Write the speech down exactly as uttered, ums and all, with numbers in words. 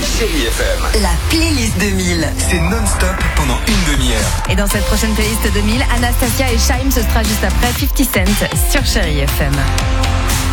Chérie F M. La playlist deux mille. C'est non-stop pendant une demi-heure. Et dans cette prochaine playlist deux mille, Anastasia et Shaim, ce sera juste après fifty Cent sur Chérie F M.